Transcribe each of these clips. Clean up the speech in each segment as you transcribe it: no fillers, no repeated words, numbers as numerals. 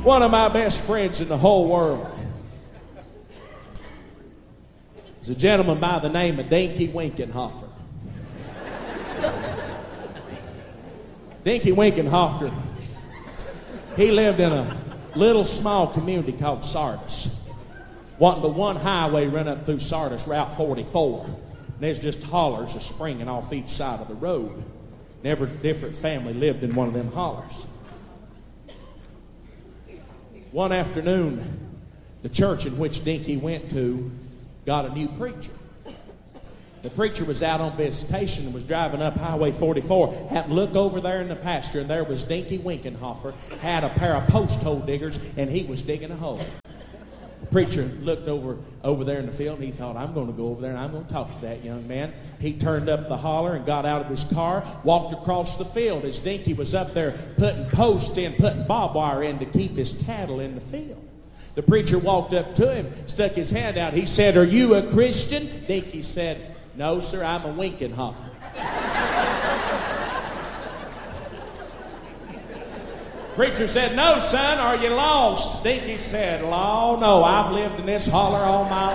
One of my best friends in the whole world is a gentleman by the name of Dinky Winkenhofer. Dinky Winkenhofer, he lived in a little small community called Sardis. Wasn't but one highway run up through Sardis, Route 44. And there's just hollers springing off each side of the road. And every different family lived in one of them hollers. One afternoon, the church in which Dinky went to got a new preacher. The preacher was out on visitation and was driving up Highway 44. Happened to look over there in the pasture, and there was Dinky Winkenhofer, had a pair of post hole diggers, and he was digging a hole. The preacher looked over there in the field, and he thought, I'm going to go over there and I'm going to talk to that young man. He turned up the holler and got out of his car, walked across the field as Dinky was up there putting posts in, putting barbed wire in to keep his cattle in the field. The preacher walked up to him, stuck his hand out. He said, are you a Christian? Dinky said, no, sir, I'm a Winkenhofer. Preacher said, no, son, are you lost? Dinky said, oh, no, I've lived in this holler all my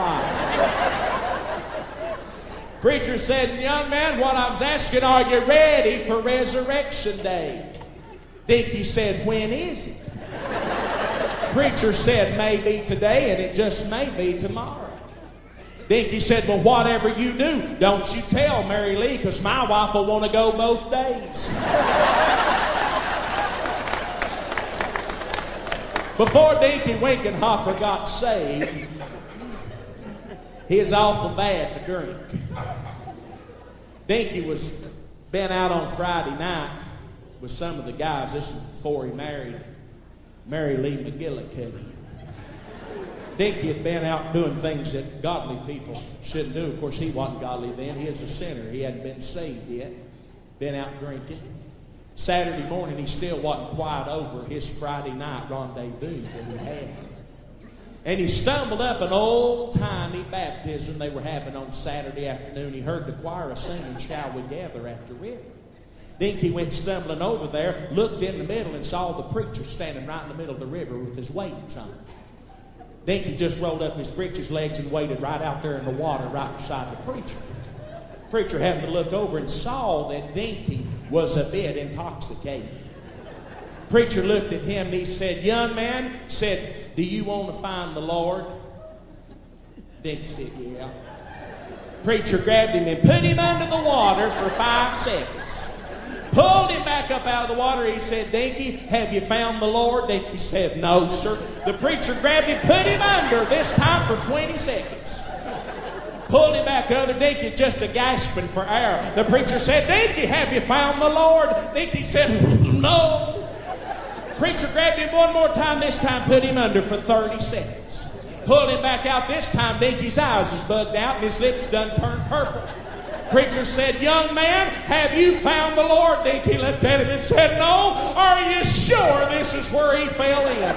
life. Preacher said, young man, what I was asking, are you ready for Resurrection Day? Dinky said, when is it? Preacher said, maybe today, and it just may be tomorrow. Dinky said, well, whatever you do, don't you tell Mary Lee, because my wife will want to go both days. Before Dinky Winkenhofer got saved, he was awful bad to drink. Dinky was been out on Friday night with some of the guys. This was before he married Mary Lee McGillicuddy. Dinky had been out doing things that godly people shouldn't do. Of course, he wasn't godly then. He was a sinner. He hadn't been saved yet. Been out drinking. Saturday morning, he still wasn't quite over his Friday night rendezvous that he had. And he stumbled up an old-timey baptism they were having on Saturday afternoon. He heard the choir singing, Shall We Gather at the River? Dinky went stumbling over there, looked in the middle, and saw the preacher standing right in the middle of the river with his waders on. Dinky just rolled up his breeches legs and waded right out there in the water right beside the preacher. Preacher happened to look over and saw that Dinky was a bit intoxicated. Preacher looked at him and he said, young man, said, do you want to find the Lord? Dinky said, yeah. Preacher grabbed him and put him under the water for 5 seconds. Pulled him back up out of the water. He said, Dinky, have you found the Lord? Dinky said, no, sir. The preacher grabbed him, put him under, this time for 20 seconds. Pulled him back. Other Dinky just a gasping for air. The preacher said, Dinky, have you found the Lord? Dinky said, no. Preacher grabbed him one more time. This time put him under for 30 seconds. Pulled him back out. This time Dinky's eyes was bugged out and his lips done turned purple. Preacher said, young man, have you found the Lord? Dinky looked at him and said, no. Are you sure this is where he fell in?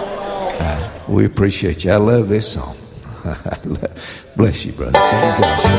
We appreciate you. I love this song. Bless you, brother.